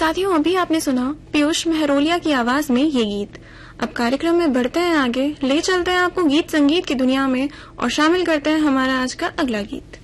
साथियों, अभी आपने सुना पीयूष मेहरोलिया की आवाज में ये गीत। अब कार्यक्रम में बढ़ते हैं आगे, ले चलते हैं आपको गीत संगीत की दुनिया में और शामिल करते हैं हमारा आज का अगला गीत।